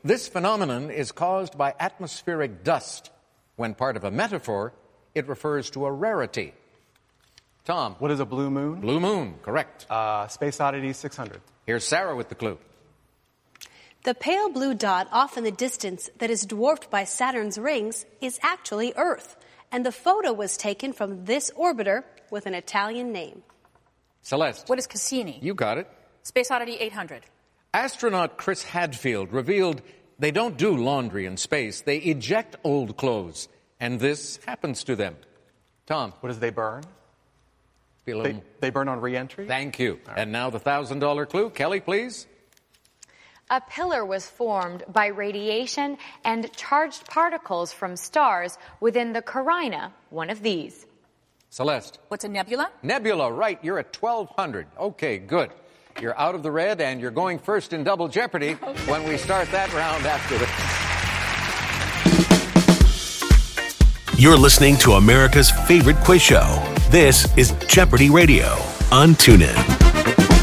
This phenomenon is caused by atmospheric dust. When part of a metaphor, it refers to a rarity. Tom. What is a blue moon? Blue moon, correct. Space Oddity 600. Here's Sarah with the clue. The pale blue dot off in the distance that is dwarfed by Saturn's rings is actually Earth, and the photo was taken from this orbiter with an Italian name. Celeste. What is Cassini? You got it. Space Oddity 800. Astronaut Chris Hadfield revealed they don't do laundry in space. They eject old clothes, and this happens to them. Tom. What does they burn? They burn on re-entry? Thank you. Right. And now the $1,000 clue. Kelly, please. A pillar was formed by radiation and charged particles from stars within the Carina, one of these. Celeste. What's a nebula? Nebula, right. You're at 1,200. Okay, good. You're out of the red, and you're going first in Double Jeopardy when we start that round after this. You're listening to America's favorite quiz show. This is Jeopardy Radio on TuneIn.